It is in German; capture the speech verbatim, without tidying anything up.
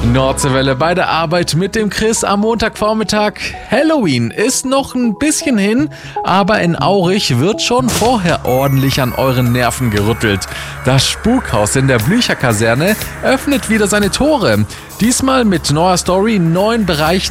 Nordseewelle bei der Arbeit mit dem Chris am Montagvormittag. Halloween ist noch ein bisschen hin, aber in Aurich wird schon vorher ordentlich an euren Nerven gerüttelt. Das Spukhaus in der Blücher Kaserne öffnet wieder seine Tore. Diesmal mit neuer Story, neuen Bereichen